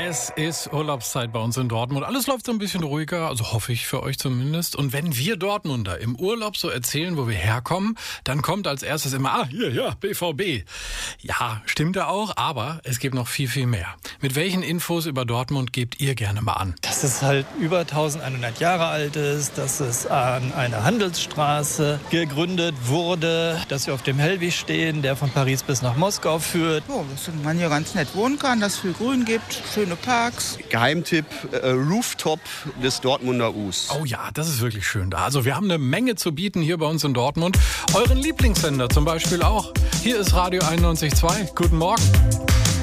Es ist Urlaubszeit bei uns in Dortmund. Alles läuft so ein bisschen ruhiger, also hoffe ich für euch zumindest. Und wenn wir Dortmunder im Urlaub so erzählen, wo wir herkommen, dann kommt als erstes immer, BVB. Ja, stimmt ja auch, aber es gibt noch viel, viel mehr. Mit welchen Infos über Dortmund gebt ihr gerne mal an? Dass es halt über 1100 Jahre alt ist, dass es an einer Handelsstraße gegründet wurde, dass wir auf dem Hellweg stehen, der von Paris bis nach Moskau führt. Oh, dass man hier ganz nett wohnen kann, dass es viel Grün gibt, schöne Parks. Geheimtipp, Rooftop des Dortmunder Us. Oh ja, das ist wirklich schön da. Also wir haben eine Menge zu bieten hier bei uns in Dortmund. Euren Lieblingssender zum Beispiel auch. Hier ist Radio 91.2. Guten Morgen.